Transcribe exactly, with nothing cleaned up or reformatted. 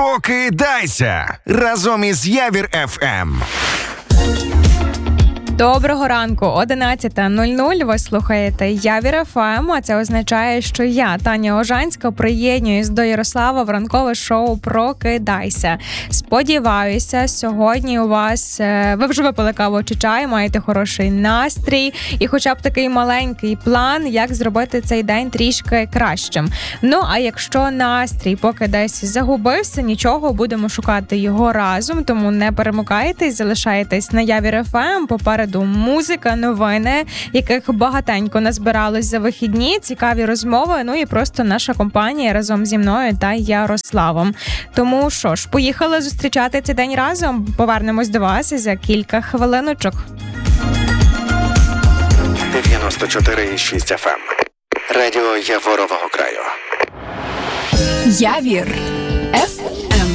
Прокидайся разом із Явір еф ем. Доброго ранку, одинадцята нуль нуль, ви слухаєте Явір еф ем, а це означає, що я, Таня Ожанська, приєднуюсь до Ярослава в ранкове шоу «Прокидайся». Сподіваюся, сьогодні у вас, ви вже випили каву чи чай, маєте хороший настрій і хоча б такий маленький план, як зробити цей день трішки кращим. Ну, а якщо настрій поки десь загубився, нічого, будемо шукати його разом, тому не перемикайтесь, залишайтесь на Явір еф ем, попереду музика, новини, яких багатенько назбиралось за вихідні, цікаві розмови, ну і просто наша компанія разом зі мною та Ярославом. Тому що ж, поїхали зустрічати цей день разом. Повернемось до вас за кілька хвилиночок. дев'яносто чотири і шість еф ем. Радіо Яворового краю. Явір